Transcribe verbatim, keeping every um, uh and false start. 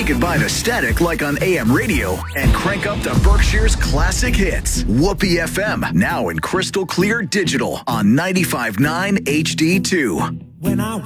Say goodbye to static like on A M radio and crank up to Berkshire's classic hits. Whoopee F M, now in crystal clear digital on ninety-five point nine H D two. When I